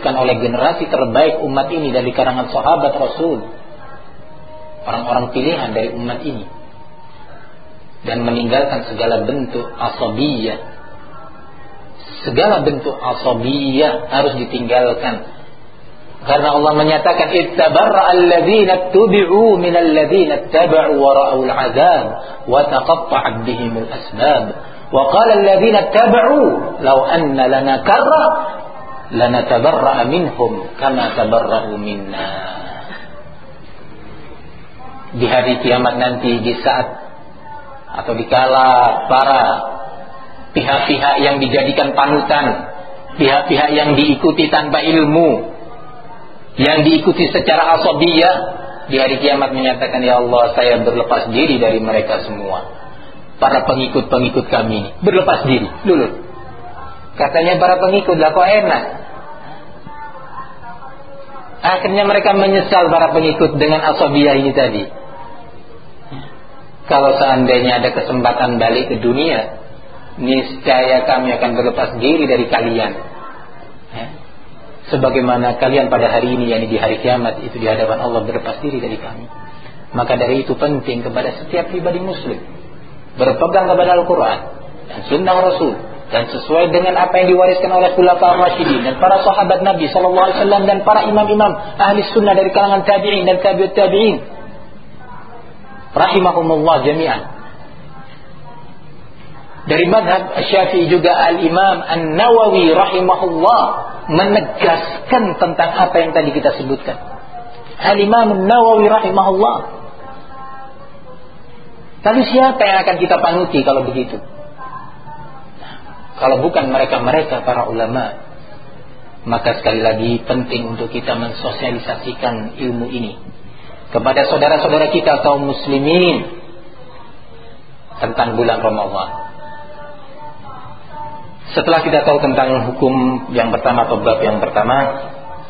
diwariskan oleh generasi terbaik umat ini dari kalangan sahabat Rasul, orang-orang pilihan dari umat ini, dan meninggalkan segala bentuk asabiyah. Segala bentuk asabiyah harus ditinggalkan, karena Allah menyatakan ittabarra alladzina tubi'u minal ladzina taba'u wa ra'ul 'adzab wa taqatta'at bihimul asbab wa qala alladzina taba'u law anna lana karra lanatabarra'a minhum kama tabarra'u minna. Di hari kiamat nanti, di saat atau dikala para pihak-pihak yang dijadikan panutan, pihak-pihak yang diikuti tanpa ilmu, yang diikuti secara asabiyah, di hari kiamat menyatakan, ya Allah, saya berlepas diri dari mereka semua. Para pengikut-pengikut kami berlepas diri dulu. Katanya para pengikut, lah kok enak. Akhirnya mereka menyesal, para pengikut, dengan asabiyah ini tadi. Kalau seandainya ada kesempatan balik ke dunia, niscaya kami akan berlepas diri dari kalian, sebagaimana kalian pada hari ini, yakni di hari kiamat itu, di hadapan Allah berlepas diri dari kami. Maka dari itu penting kepada setiap pribadi muslim berpegang kepada Al-Quran dan Sunnah Rasul, dan sesuai dengan apa yang diwariskan oleh Khulafaur Rasyidin dan para sahabat Nabi SAW, dan para imam-imam ahli sunnah dari kalangan tabi'in dan tabi'ut tabi'in rahimahumullah jami'an. Dari madhab Syafi'i juga Al-Imam An-Nawawi rahimahullah menegaskan tentang apa yang tadi kita sebutkan. Al-Imam An-Nawawi rahimahullah. Tapi siapa yang akan kita panuti kalau begitu? Kalau bukan mereka-mereka para ulama. Maka sekali lagi penting untuk kita mensosialisasikan ilmu ini kepada saudara-saudara kita kaum muslimin tentang bulan Ramadan. Setelah kita tahu tentang hukum yang pertama atau bab yang pertama,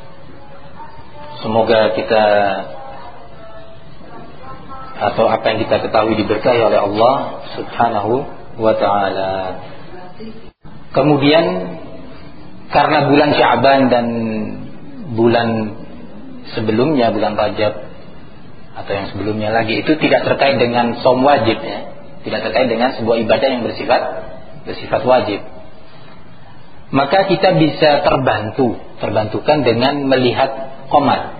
semoga kita atau apa yang kita ketahui diberkahi oleh Allah Subhanahu wa ta'ala. Kemudian karena bulan Sya'ban dan bulan sebelumnya, bulan Rajab atau yang sebelumnya lagi, itu tidak terkait dengan shaum wajib, ya. Tidak terkait dengan sebuah ibadah yang bersifat wajib. Maka kita bisa terbantukan dengan melihat qamar.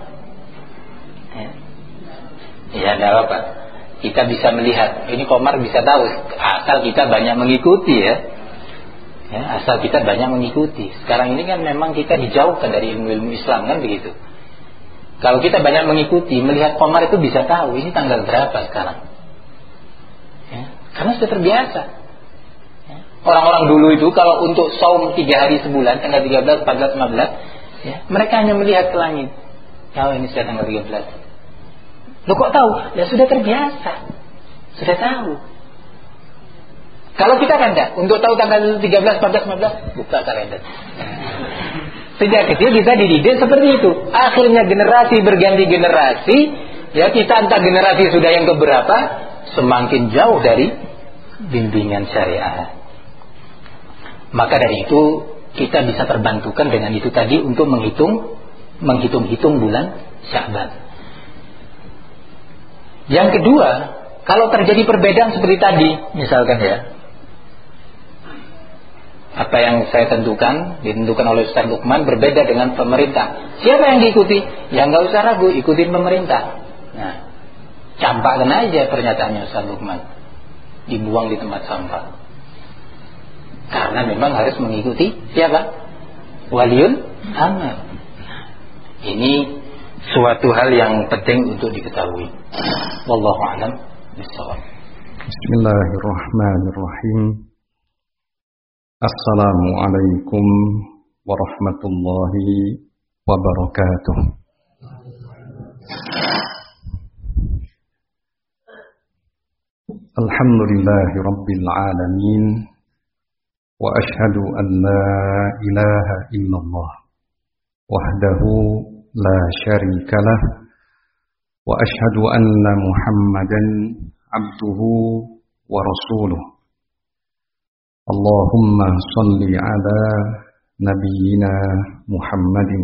Ya, tidak apa-apa. Kita bisa melihat, ini qamar bisa tahu, asal kita banyak mengikuti, ya. Asal kita banyak mengikuti. Sekarang ini kan memang kita dijauhkan dari ilmu-ilmu Islam, kan begitu. Kalau kita banyak mengikuti, melihat qamar itu bisa tahu ini tanggal berapa sekarang. Ya, karena sudah terbiasa. Orang-orang dulu itu kalau untuk shaum 3 hari sebulan, tanggal 13, 14, 15, ya, mereka hanya melihat ke langit. Oh, ini sudah tanggal 13. Loh, kok tahu? Ya sudah terbiasa. Sudah tahu. Kalau kita kan enggak, untuk tahu tanggal 13, 14, 15, buka kalender. Sejak kecil kita dididik seperti itu. Akhirnya generasi berganti generasi, ya, kita entah generasi sudah yang keberapa, semakin jauh dari bimbingan syariah. Maka dari itu kita bisa terbantukan dengan itu tadi untuk menghitung bulan Sya'ban. Yang kedua, kalau terjadi perbedaan seperti tadi, misalkan, ya, apa yang saya ditentukan oleh Ustaz Lukman berbeda dengan pemerintah. Siapa yang diikuti? Ya nggak usah ragu, ikutin pemerintah. Nah, campakkan aja pernyataannya Ustaz Lukman, dibuang di tempat sampah. Karena memang harus mengikuti siapa? Waliul amr. Ini suatu hal yang penting untuk diketahui. Wallahu a'lam bishawab. Bismillahirrahmanirrahim. Assalamualaikum warahmatullahi wabarakatuh. Alhamdulillahi rabbil alamin. Wa ashhadu an la ilaha illallah wahdahu la syarikalah wa ashhadu anna Muhammadan abduhu wa rasuluh. Allahumma salli ala nabiyyina Muhammadin